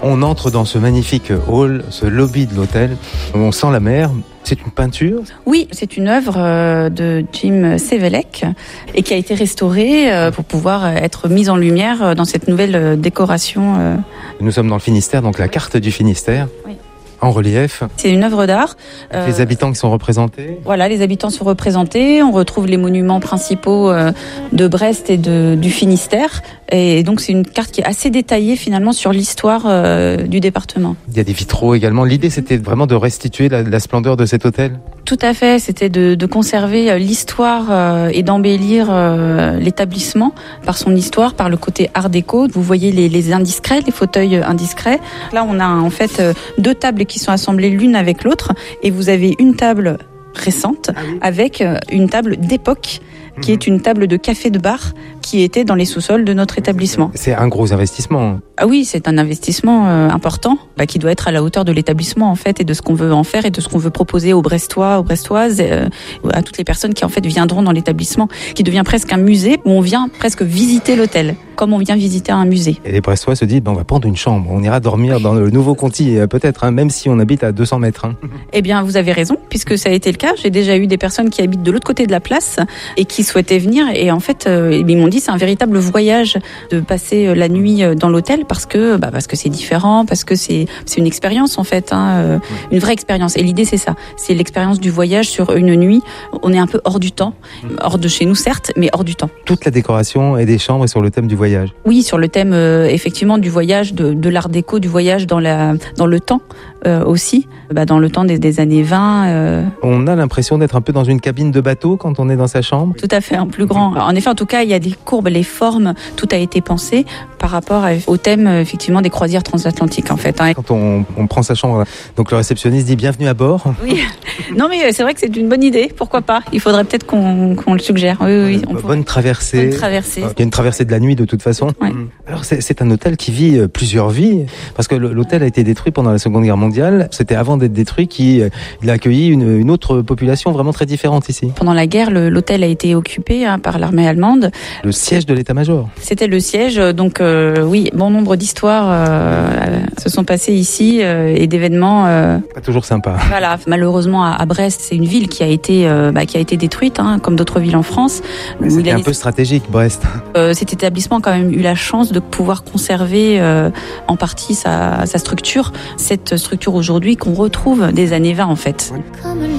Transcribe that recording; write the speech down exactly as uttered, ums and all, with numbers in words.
On entre dans ce magnifique hall, ce lobby de l'hôtel. On sent la mer. C'est une peinture ? Oui, c'est une œuvre de Jim Sevelek et qui a été restaurée pour pouvoir être mise en lumière dans cette nouvelle décoration. Nous sommes dans le Finistère, donc la carte du Finistère. Oui. En relief. C'est une œuvre d'art. Avec les habitants qui sont représentés. Voilà, les habitants sont représentés. On retrouve les monuments principaux de Brest et de, du Finistère. Et donc c'est une carte qui est assez détaillée finalement sur l'histoire euh, du département. Il y a des vitraux également. L'idée c'était vraiment de restituer la, la splendeur de cet hôtel. Tout à fait, c'était de, de conserver l'histoire euh, et d'embellir euh, l'établissement par son histoire, par le côté art déco. Vous voyez les, les indiscrets, les fauteuils indiscrets. Là on a en fait deux tables qui sont assemblées l'une avec l'autre et vous avez une table récente ah oui. avec une table d'époque qui est une table de café de bar qui était dans les sous-sols de notre établissement. C'est un gros investissement. Ah oui, c'est un investissement euh, important bah, qui doit être à la hauteur de l'établissement en fait et de ce qu'on veut en faire et de ce qu'on veut proposer aux Brestois, aux Brestoises, euh, à toutes les personnes qui en fait viendront dans l'établissement, qui devient presque un musée où on vient presque visiter l'hôtel, comme on vient visiter un musée. Et les Brestois se disent, ben, on va prendre une chambre, on ira dormir dans le nouveau Conti peut-être, hein, même si on habite à deux cents mètres. Hein. Eh bien, vous avez raison, puisque ça a été le cas. J'ai déjà eu des personnes qui habitent de l'autre côté de la place et qui souhaitaient venir et en fait, euh, ils m'ont dit c'est un véritable voyage de passer la nuit dans l'hôtel parce que bah, parce que c'est différent, parce que c'est c'est une expérience en fait, hein, euh, une vraie expérience. Et l'idée c'est ça, c'est l'expérience du voyage sur une nuit. On est un peu hors du temps, hors de chez nous certes, mais hors du temps. Toute la décoration et des chambres est sur le thème du voyage. Oui, sur le thème euh, effectivement du voyage, de, de l'art déco, du voyage dans la dans le temps euh, aussi, bah, dans le temps des, des années vingt. Euh... On a l'impression d'être un peu dans une cabine de bateau quand on est dans sa chambre. Tout à fait, un plus grand. En effet, en tout cas, il y a des courbes, les formes, tout a été pensé par rapport à, au thème effectivement des croisières transatlantiques en fait. Hein. Quand on, on prend sa chambre, donc le réceptionniste dit bienvenue à bord. Oui, non mais c'est vrai que c'est une bonne idée, pourquoi pas. Il faudrait peut-être qu'on, qu'on le suggère. Oui, oui, on Bonne pourrait... traversée. Bonne traversée. Il y a une traversée de la nuit de toute façon. Ouais. Alors c'est, c'est un hôtel qui vit plusieurs vies, parce que l'hôtel a été détruit pendant la Seconde Guerre mondiale. C'était avant d'être détruit qu'il a accueilli une, une autre population vraiment très différente ici. Pendant la guerre, le, l'hôtel a été occupé hein, par l'armée allemande. Le siège de l'état-major. C'était le siège, donc euh, oui, bon nombre d'histoires euh, se sont passées ici euh, et d'événements. Euh, Pas toujours sympa. Voilà, malheureusement à, à Brest, c'est une ville qui a été euh, bah, qui a été détruite, hein, comme d'autres villes en France. C'était un peu stratégique, Brest. Euh, cet établissement a quand même eu la chance de pouvoir conserver euh, en partie sa, sa structure, cette structure aujourd'hui qu'on retrouve des années vingt en fait.